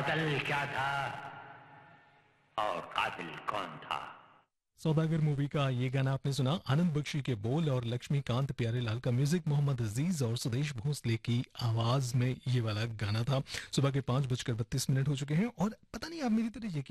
कातिल क्या था और कातिल कौन था। सौदागर मूवी का ये गाना आपने सुना। आनंद बख्शी के बोल और लक्ष्मीकांत प्यारेलाल का म्यूजिक, मोहम्मद अजीज और सुदेश भोसले की आवाज में ये वाला गाना था। सुबह के 5:32 हो चुके हैं और पता नहीं आप मेरी तरह यकीन